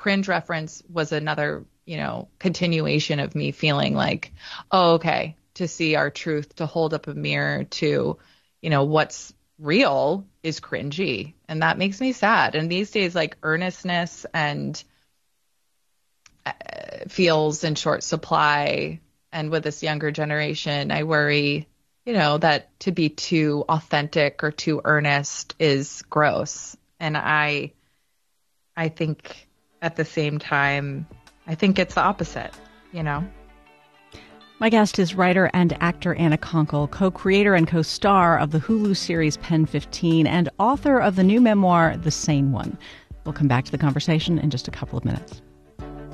cringe reference was another, continuation of me feeling like, oh, okay, to see our truth, to hold up a mirror to, what's real is cringy. And that makes me sad. And these days, like earnestness and feels in short supply. And with this younger generation, I worry, that to be too authentic or too earnest is gross. And I think at the same time, I think it's the opposite, My guest is writer and actor Anna Konkle, co-creator and co-star of the Hulu series Pen 15 and author of the new memoir, The Sane One. We'll come back to the conversation in just a couple of minutes.